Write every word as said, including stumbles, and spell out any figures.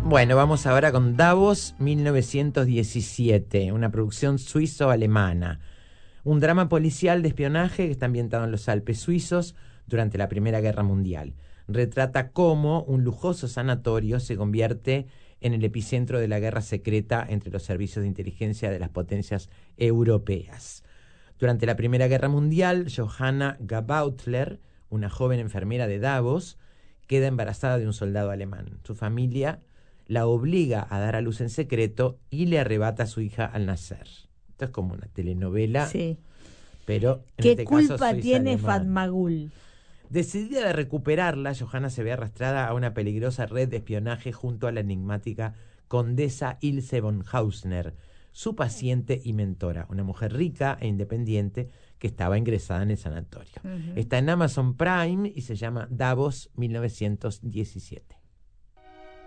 Bueno, vamos ahora con Davos mil novecientos diecisiete, una producción suizo-alemana. Un drama policial de espionaje que está ambientado en los Alpes suizos durante la Primera Guerra Mundial. Retrata cómo un lujoso sanatorio se convierte en el epicentro de la guerra secreta entre los servicios de inteligencia de las potencias europeas. Durante la Primera Guerra Mundial, Johanna Gabautler, una joven enfermera de Davos, queda embarazada de un soldado alemán. Su familia la obliga a dar a luz en secreto y le arrebata a su hija al nacer. Esto es como una telenovela, sí. Pero en ¿Qué este culpa caso tiene alemana. Fatmagul? Decidida de recuperarla, Johanna se ve arrastrada a una peligrosa red de espionaje junto a la enigmática condesa Ilse von Hausner, su paciente y mentora, una mujer rica e independiente que estaba ingresada en el sanatorio. Uh-huh. Está en Amazon Prime y se llama Davos mil novecientos diecisiete.